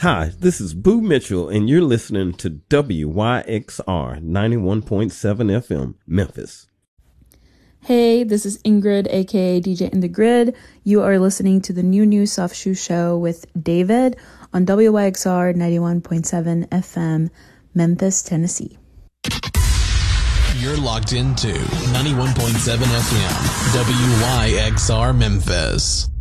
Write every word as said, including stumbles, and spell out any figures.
Hi, this is Boo Mitchell, and you're listening to W Y X R ninety-one point seven F M, Memphis. Hey, this is Ingrid, aka D J in the Grid. You are listening to the New New Soft Shoe Show with David on W Y X R ninety-one point seven F M, Memphis, Tennessee. You're locked into ninety-one point seven F M, W Y X R Memphis.